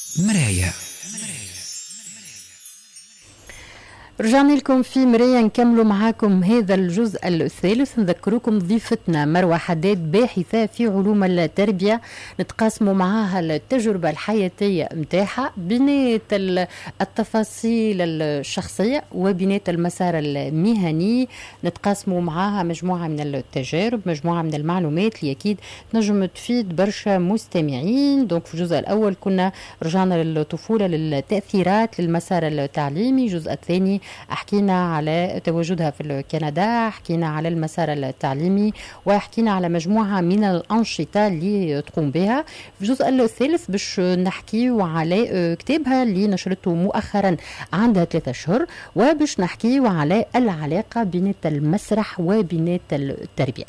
مراية. رجعنا لكم في مراية نكملوا معاكم هذا الجزء الثالث. نذكركم ضيفتنا مروة حداد باحثة في علوم التربية، نتقاسموا معاها التجربة الحياتية متاحة بنات التفاصيل الشخصية وبنات المسار المهني. نتقاسموا معاها مجموعة من التجارب، مجموعة من المعلومات اللي أكيد تنجم تفيد برشا مستمعين. دونك في الجزء الأول كنا رجعنا للطفولة، للتأثيرات للمسار التعليمي. الجزء الثاني حكينا على تواجدها في كندا، حكينا على المسار التعليمي، وحكينا على مجموعة من الأنشطة اللي تقوم بها. في الجزء الثالث باش نحكي على كتابها اللي نشرته مؤخرا عندها 3 أشهر، وباش نحكي على العلاقة بين المسرح وبين التربية.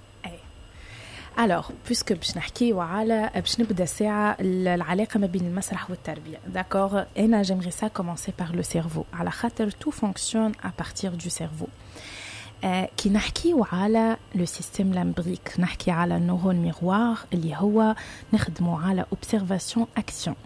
Alors, puisque باش نبدا ساعة العلاقة ما بين المسرح والتربية. D'accord, j'aimerais ça commencer par le cerveau. على خاطر tout fonctionne à partir du cerveau. كي نحكيو على لو سيستم لامبريك، نحكي على النورون ميغوار اللي هو نخدمو على اوبسيرفاسيون اكسيون.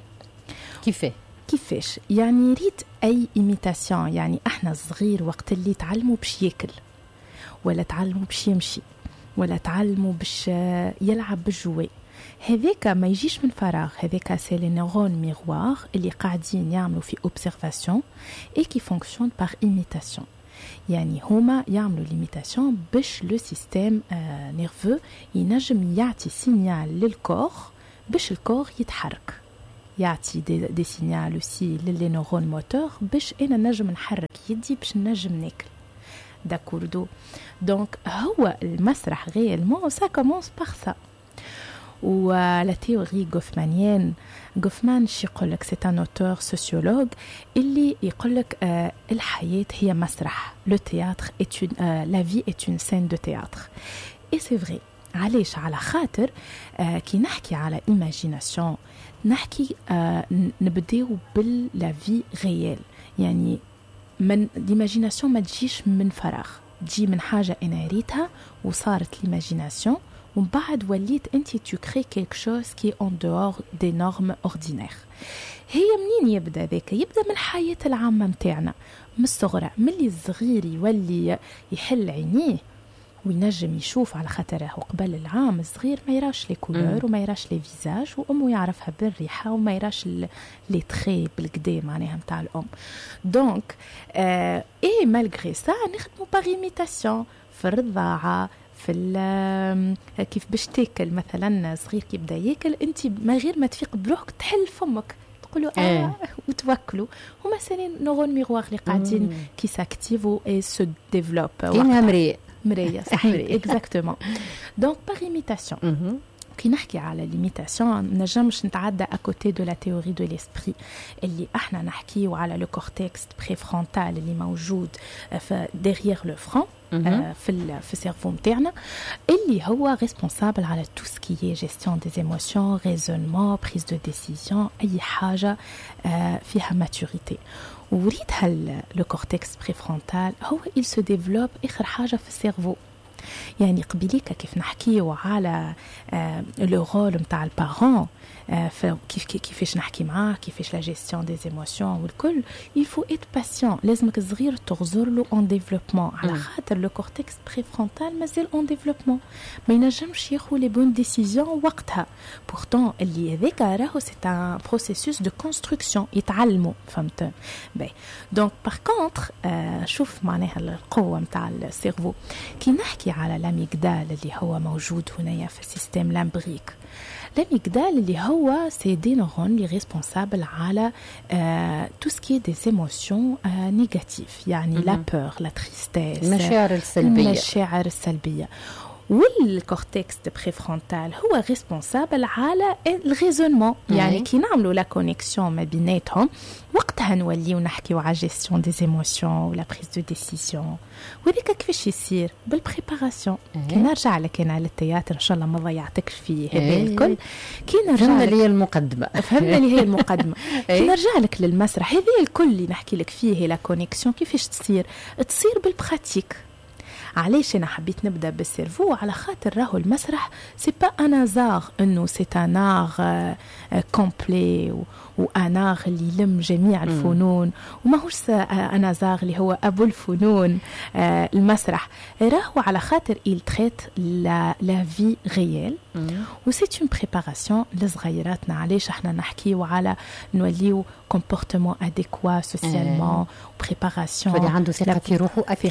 كيفاش؟ يعني ريت اي ايميتاسيون، يعني احنا صغير وقت اللي تعلموا باش ياكل، ولا تعلموا باش يمشي، ولا تعلموا باش يلعب بالجوي، هذاك ما يجيش من فراغ. هذاك سي لي نيرون ميغوار اللي قاعدين يعملوا في اوبسيرفاسيون اي كي فونكسيون بار ايميتاسيون. يعني هما يعملوا ليميتاسيون باش لو سيستم نيرفو ينجم يعطي سينيال للكور باش الكور يتحرك، يعطي دي سينيال اوسي للي نيرون موتور باش انا نجم نحرك يدي باش نجم ناكل. داكوردو. دونك هو المسرح réellement ça commence par ça. و la théorie goffmanienne، Goffman يقولك c'est un auteur sociologue اللي يقولك الحياة هي مسرح. Le théâtre est la vie est une scène de théâtre. Et c'est vrai. علاش؟ على خاطر كي نحكي على imagination نحكي نبداو باللا vie réelle. يعني من ليماجيناسيون ما تجيش من فراغ، تجي من حاجة أنا ريتها وصارت ليماجيناسيون، ومن بعد وليت أنت tu crées quelque chose qui est en dehors des normes ordinaires. هي منين يبدأ ذاك؟ يبدأ من الحياة العامة متاعنا من الصغرى، من اللي الصغير يولي يحل عينيه وينجم يشوف، على خاطره قبل العام الصغير ما يراش لي كولور وما يراش لي فيزاج، وامه يعرفها بالريحه وما يراش لي تري بالكدا معناها نتاع الام. دونك اي مالغري سا نخدموا باغ ايميتاسيون في الرضاعه، في كيف باش تاكل مثلا صغير كي يبدا ياكل انت ما غير ما تفيق بروحك تحل فمك تقولوا وتوكلوا. هما سالين نورون ميغوار اللي قاعدين كي ساكتيفو اي سو ديفلوب. كاينها مرية صحيح exactement. donc par imitation كي نحكي على l'imitation نجمش نتعدى à côté de la théorie de l'esprit اللي احنا نحكيه على le cortex préfrontal اللي موجود derrière le front في السيرفو متاعنا، اللي هو responsable على tout ce qui est gestion des émotions, raisonnement, prise de décision، أي حاجة فيها maturité. وريتها لو كورتكس بريفرونتال هو il se développe آخر حاجة في السيرفو. يعني قبليك كيف نحكيو على لو رول نتاع البارون، كيفاش نحكي معاه، كيفاش لا جيستيون دي ايموشن والكل، il faut être patient. لازمك الصغير تغزر له en développement، على خاطر لو كورتكس بريفرونتال مازال en développement، ما ينجمش ياخذ لي بون ديسيزيون وقتها. pourtant اللي هذاك راهو c'est un processus de construction يتعلموا، فهمت؟ باهي. donc par contre شوف معناها القوة نتاع السيرفو. كي نحكي على l'amygdale اللي هو موجود هنايا في السيستم لامبريك، l'amygdale اللي هو سي دي نورون اللي ريسبونسابل على tout ce qui est des émotions négatives، يعني la peur، la tristesse، المشاعر السلبية. والكورتكس بريفرونتال هو ريسبونسابل على الريزونمون، يعني كي نعملوا لا كونيكسيون ما بيناتهم وقتها نوليو نحكيو على جيستيون دي ايموشن ولا بريز دو ديسيزيون. وذيك كيفاش يصير؟ بالبريباراسيون. كي نرجع لك انا للتياتر ان شاء الله ما ضيعتكش فيه هذا الكل. كي نرجع فهمنا اللي هي المقدمه، فهمنا اللي هي المقدمه. كي نرجع لك للمسرح هذا الكل اللي نحكي لك فيه لا كونيكسيون كيفاش تصير بالبراتيك. علاش انا حبيت نبدا بالسيرفو؟ على خاطر راهو المسرح سي با ان ازار انه سي ان ار كومبلي وان ار اللي يلم جميع الفنون، وماهوش ان ازار اللي هو ابو الفنون. المسرح راهو على خاطر il traite la vie réelle و c'est une préparation لصغيراتنا. علاش احنا نحكيو على نوليو comportement adéquat socialement، préparation اللي عنده ثقة في روحه أكثر،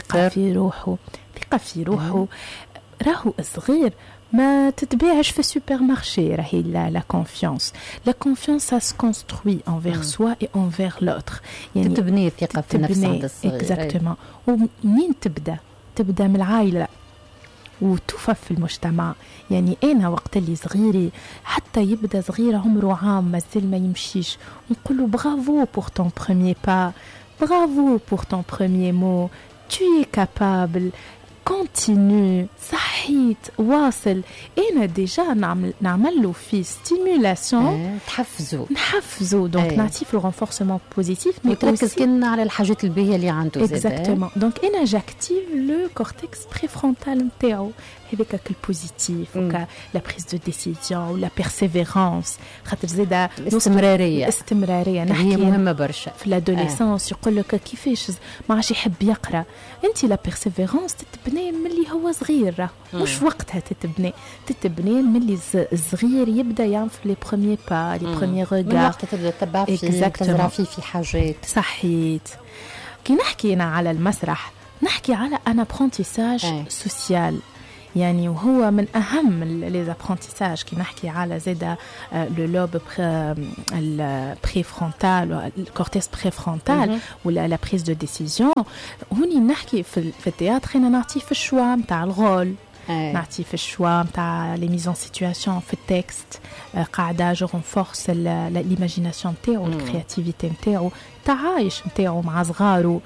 ثقة في روحه. راهو صغير ما تتباعش في السوبر مارشي. راهي لا كونفيونس، لا كونفيونس ça se construit envers soi et envers l'autre. يعني تبني الثقة في النفس عند الصغير. اكزاكتومون. ومنين تبدا من العائلة وتوفى في المجتمع. يعني أنا وقت اللي صغيري حتى يبدأ صغير عمره عام مازال ما يمشيش، نقول له برافو pour ton premier pas، bravo pour ton premier mot، tu es capable، continue، صحيت، واصل. أنا ديجا نعمل له في ستيمولاسيون، نحفزه دونك نعطيه في الرونفورسمون بوزيتيف، مي تركز كنا على الحاجات الباهية اللي عنده. اكزاكتومون. دونك أنا جاكتيف لو كورتكس بريفرونتال نتاعو، هذاك البوزيتيف وكا لا بريز دو ديسيزيون ولا بيرسيفيرانس. خاطر زاده الاستمرارية نحكي هي مهمة برشا في الادوليسونس. يقول لك كيفاش ما عادش يحب يقرا، انت لا بيرسيفيرانس تتبني ملي هو صغير، مش وقتها تتبني ملي الصغير يبدا يعمل في لي بروميير با، لي بروميير ريغار، وقت تبدا تتبع فيه، تزرع فيه حاجات. صحيت. كي نحكي أنا على المسرح نحكي على ان ابرونتيساج سوسيال، يعني وهو من أهم لي زابرونتيساج. كي نحكي على زادا لو لوب البري فرونتال، الكورتيكس بري فرونتال ولا لا بريز دو ديسيزيون. هوني نحكي في التياتر أنا نعطيه في الشوا نتاع الغول، نعطيه في الشوا نتاع لي ميزون سيتواسيون في التكست. قاعدة جو رونفورس ليماجيناسيون نتاعو، الكرياتيفيتي نتاعو، التعايش نتاعو مع صغارو.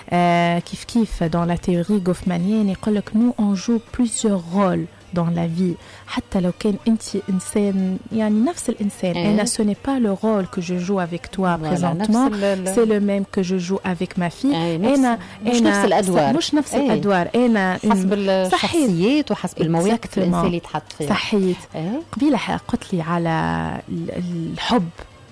كيف دون لا تيوري غوفمانيين يقول لك نو اون جو بليزيور رول dans la vie. حتى لو كان انت انسان يعني نفس الانسان، انا ce n'est pas le rôle que je joue avec toi présentement، c'est le même que je joue avec ma fille. انا مش نفس الادوار، مش نفس الادوار. انا حسب الشخصيات وحسب المواقف الانسان اللي يتحط فيها. صحيت. قبيله قلت لي على الحب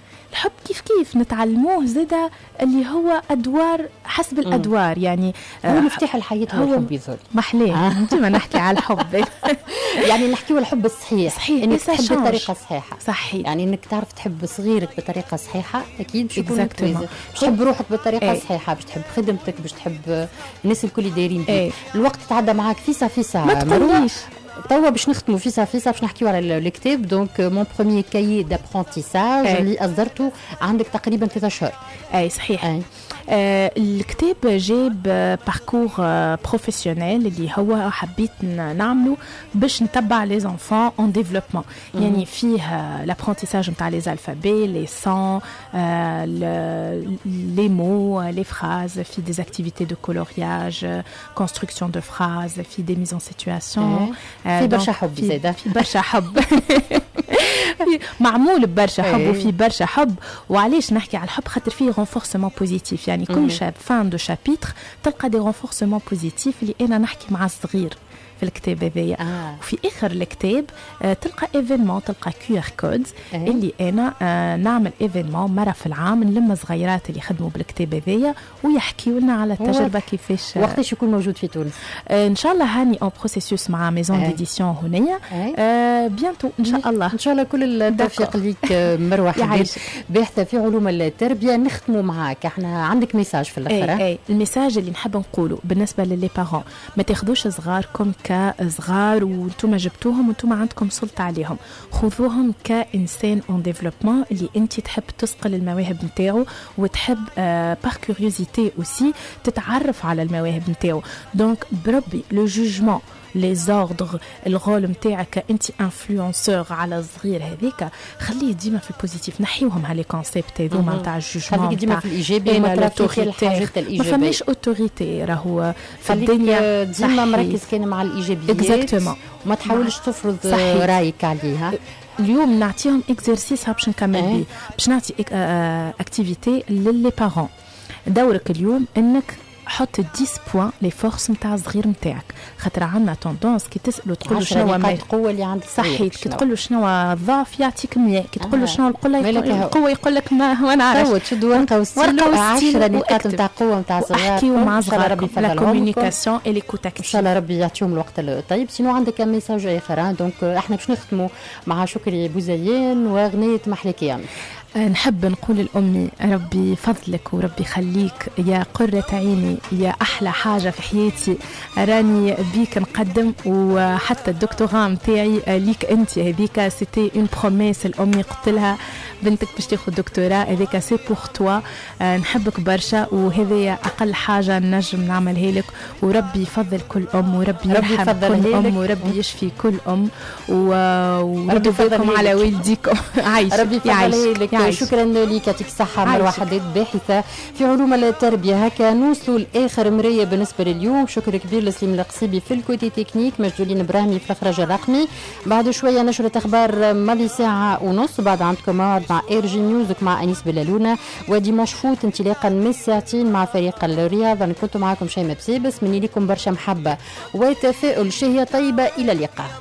كيف نتعلموه زاده اللي هو ادوار حسب الادوار. يعني هو مفتاح الحياه هو الحب يظل محلاه. انت ما نحكي على الحب يعني نحكيو على الحب الصحيح، انك تحب بطريقه صحيحه. صحيح. يعني انك تعرف تحب صغيرك بطريقه صحيحه، اكيد يكون باش تحب روحك بطريقه صحيحه، باش تحب خدمتك، باش تحب الناس الكل دايرين بيك. الوقت تعدى معاك فيسا ما تقوليش. توا باش نختموا فيسا باش نحكيو على الكتاب. دونك مون بروميير كايي دابرونتيساج اللي اصدرته عندك تقريبا 3 أشهر. اي صحيح. الكتاب جاب باركور بروفيسيونيل اللي هو حبيت نعمله باش نتبع لي زونفون اون ديفلوبمون. يعني فيه لابرونتيساج نتاع لي الفابي، لي سون، لي مو، لي فراز، في دي اكتيفيتي دو كولورياج، كونستركسيون دو فراز، في دي ميزون سيتواسيون، في برشا حب زاده، في برشا حب معمول ببرشا حب وفي برشا حب. وعلاش نحكي على الحب؟ خاطر فيه رونفورسمون بوزيتيف. يعني كل فان دو شابيتر تلقى دي رونفورسمون بوزيتيف اللي انا نحكي مع الصغير في الكتاب هذايا. وفي اخر الكتاب تلقى ايفينمون، تلقى كيو ار كود اللي انا نعمل ايفينمون مره في العام، نلم صغيرات اللي خدموا بالكتاب هذايا ويحكيوا لنا على التجربه كيفاش. وقتاش يكون موجود في تونس؟ ان شاء الله هاني اون بروسيسوس مع ميزون ديديسيون هنايا بيانتو ان شاء الله. ان شاء الله كل التوفيق ليك مروه حبيب، باحثه في علوم التربيه. نختموا معاك، احنا عندك ميساج في الاخر. الميساج اللي نحب نقوله بالنسبه للي بارون، ما تاخذوش صغاركم كصغار وانتم جبتوهم وانتم عندكم سلطه عليهم، خذوهم كانسان اون ديفلوبمون اللي انت تحب تسقل المواهب نتاعو وتحب بار كوريوزيتي اوسي تتعرف على المواهب نتاعو. دونك بربي لو جوجمون، لي زوردر، الرول نتاعك انت انفلونسور على الصغير هذيك، خليه ديما في البوزيتيف. نحيوهم هالي كونسيبت هذوما نتاع الجوجمون، خليك ديما في الايجابي وما تركيش الحاجات الايجابيه. ما فماش اوتوريتي راهو في الدنيا، ديما مركز كان مع الايجابيات. اكزاكتومون. وما تحاولش تفرض رايك عليها. اليوم نعطيهم اكزرسيس باش نكمل بيه، باش نعطي اكتيفيتي للي بارون. دورك اليوم انك حط 10 بوان لي فورس نتاع الصغير نتاعك، خاطر عندنا توندونس كي تسالوا تقول له شنو هو القوه اللي عند صحيت، كي تقول له شنو هو الضعف يعطيك 100، كي تقول له شنو القوه يقول لك ما نعرفش. تشد ورقه وستيلو 10 نقاط نتاع قوه نتاع صغار، احكيوا مع صغاركم لا كومونيكاسيون اي ليكوت اكتيف. ان شاء الله ربي يعطيهم الوقت الطيب. سينو عندك ميساج اخر؟ دونك احنا باش نختموا مع شكري بوزيان واغنيه محلك يامي. نحب نقول لأمي ربي فضلك وربي يخليك يا قرة عيني يا أحلى حاجة في حياتي راني بيك نقدم، وحتى الدكتوراه متاعي ليك أنت. هذيك سيتي اون بروميس الأمي قلت لها بنتك باش تاخذ دكتوراه، هذيك سي بور توا. نحبك برشا وهذه أقل حاجة نجم نعملها لك، وربي يفضل كل أم وربي يرحم كل أم وربي يشفي كل أم وربي يفضلكم على والديكم. عايش ربي يفضل لك. شكرا لك، يعطيك الصحة. مروة حداد باحثة في علوم التربية. هكا نوصلوا لآخر مراية بالنسبة لليوم. شكر كبير لسليم القصيبي في الكوتي تكنيك، مجدولين إبراهيمي في الإخراج الرقمي. بعد شوية نشرة أخبار مالي ساعة ونص، بعد عندكم موعد مع إيرجي ميوزك مع أنيس بلالونة، وديماش فوت انطلاقا من الساعتين مع فريق الرياضة. أنا كنت معكم شيماء بسيبس، مني لكم برشا محبة وتفاؤل. شهية طيبة، إلى اللقاء.